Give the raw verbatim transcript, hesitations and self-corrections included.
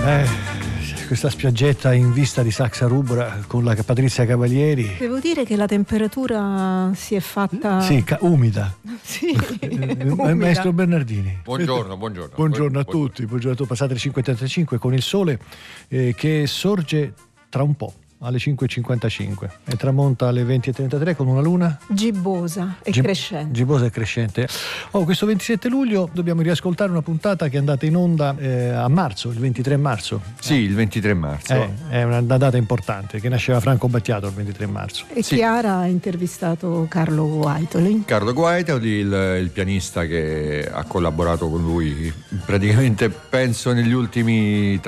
Eh, questa spiaggetta in vista di Saxa Rubra con la Patrizia Cavalieri. Devo dire che la temperatura si è fatta... Sì, ca- umida. Sì, umida. Maestro Bernardini. Buongiorno, buongiorno. Buongiorno a tutti, buongiorno a tutti. Passate le cinque e trentacinque con il sole eh, che sorge tra un po'. Alle cinque e cinquantacinque e tramonta alle venti e trentatré con una luna gibbosa e Gib- crescente. Gibbosa e crescente. Oh, questo ventisette luglio dobbiamo riascoltare una puntata che è andata in onda eh, a marzo, il ventitré marzo. Sì, il ventitré marzo. Eh, è una data importante, che nasceva Franco Battiato il ventitré marzo. E sì. Chiara ha intervistato Carlo Guaitoli. Carlo Guaitoli, il, il pianista che ha collaborato con lui praticamente penso negli ultimi